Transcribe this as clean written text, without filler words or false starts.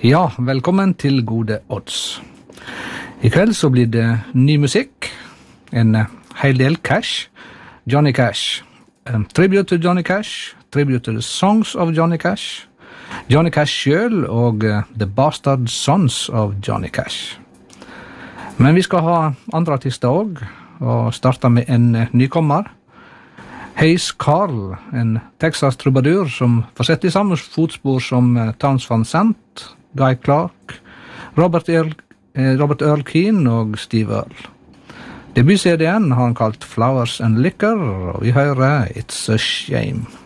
Ja, velkommen til Gode Odds. I kveld så blir det ny musikk, en hel del Cash, Johnny Cash, tribute til Johnny Cash, tribute til the songs of Johnny Cash, Johnny Cash selv og The Bastard Sons of Johnny Cash. Men vi skal ha andre artister også, og starte med en nykommer. Hayes Carll, en Texas trubadur som får sett i samme fotspor som Townes Van Sant, Guy Clark, Robert Earl Keen og Steve Earle. Debut-CD'en har han kalt Flowers and Liquor, og vi hører It's a Shame.